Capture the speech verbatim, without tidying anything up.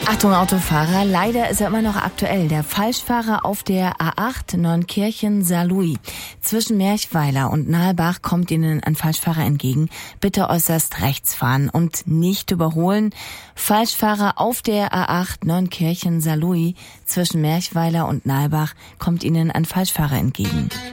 Achtung Autofahrer, leider ist er immer noch aktuell. Der Falschfahrer auf der A acht Neunkirchen-Saarlouis. Zwischen Merchweiler und Nahlbach kommt Ihnen ein Falschfahrer entgegen. Bitte äußerst rechts fahren und nicht überholen. Falschfahrer auf der A acht Neunkirchen-Saarlouis. Zwischen Merchweiler und Nahlbach kommt Ihnen ein Falschfahrer entgegen.